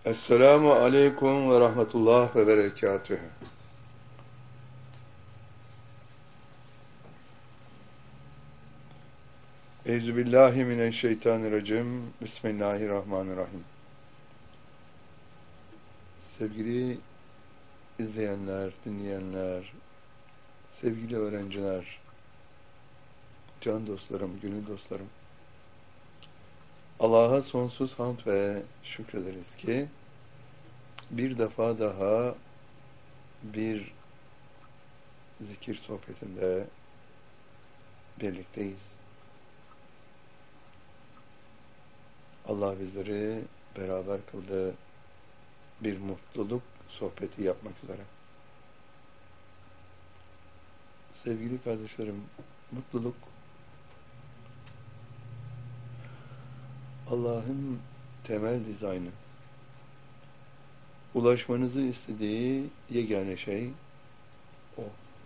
Esselamu aleyküm ve rahmetullah ve berekatühü. Euzubillahimineşşeytanirracim. Bismillahirrahmanirrahim. Sevgili izleyenler, dinleyenler, sevgili öğrenciler, can dostlarım, gönül dostlarım. Allah'a sonsuz hamd ve şükrederiz ki bir defa daha bir zikir sohbetinde birlikteyiz. Allah bizleri beraber kıldı, bir mutluluk sohbeti yapmak üzere. Sevgili kardeşlerim, mutluluk Allah'ın temel dizaynı. Ulaşmanızı istediği yegane şey o.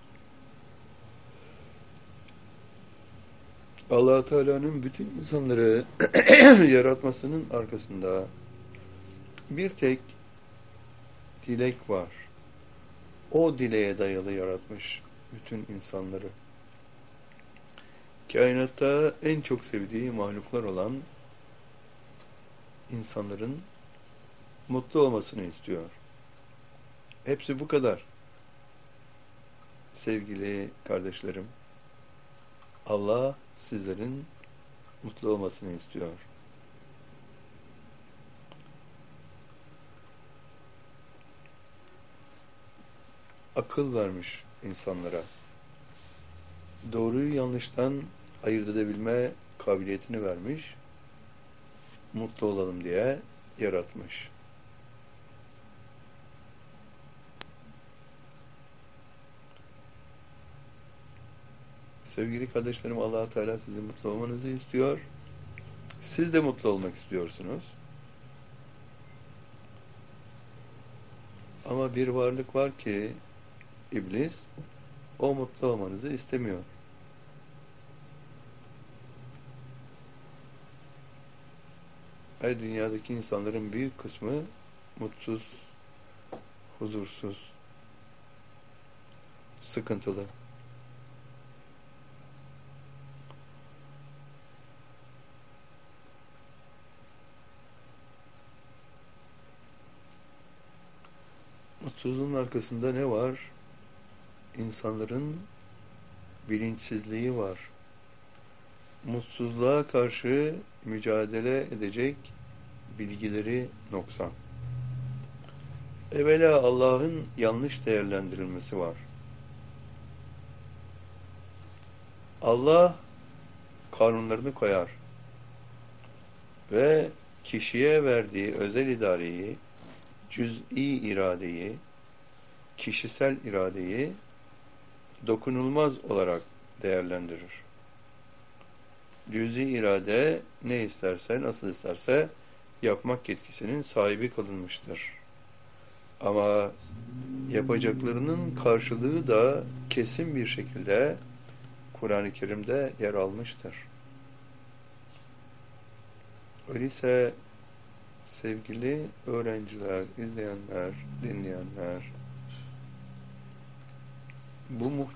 Allah Teala'nın bütün insanları yaratmasının arkasında bir tek dilek var. O dileğe dayalı yaratmış bütün insanları. Kainatta en çok sevdiği mahluklar olan insanların mutlu olmasını istiyor. Hepsi bu kadar. Sevgili kardeşlerim, Allah sizlerin mutlu olmasını istiyor. Akıl vermiş insanlara. Doğruyu yanlıştan ayırt edebilme kabiliyetini vermiş. Mutlu olalım diye yaratmış. Sevgili kardeşlerim, Allah Teala sizin mutlu olmanızı istiyor. Siz de mutlu olmak istiyorsunuz. Ama bir varlık var ki iblis, o mutlu olmanızı istemiyor. Dünyadaki insanların büyük kısmı mutsuz, huzursuz, sıkıntılı. Mutsuzluğun arkasında ne var? İnsanların bilinçsizliği var. Mutsuzluğa karşı mücadele edecek bilgileri noksan. Evvela Allah'ın yanlış değerlendirilmesi var. Allah kanunlarını koyar ve kişiye verdiği özel idareyi, cüz'i iradeyi, kişisel iradeyi dokunulmaz olarak değerlendirir. Cüz'i irade ne isterse, nasıl isterse yapmak yetkisinin sahibi kılınmıştır. Ama yapacaklarının karşılığı da kesin bir şekilde Kur'an-ı Kerim'de yer almıştır. Öyleyse sevgili öğrenciler, izleyenler, dinleyenler, bu